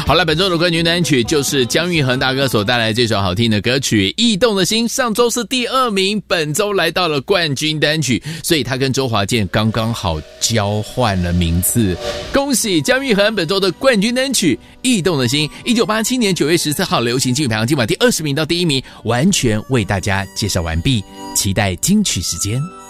好了，本周的冠军单曲就是姜育恒大哥所带来这首好听的歌曲《驿动的心》，上周是第2名，本周来到了冠军单曲，所以他跟周华健刚刚好交换了名次。恭喜姜育恒本周的冠军单曲《驿动的心》，1987年9月14号流行金曲排行今晚第20名到第1名，完全为大家介绍完毕，期待金曲时间。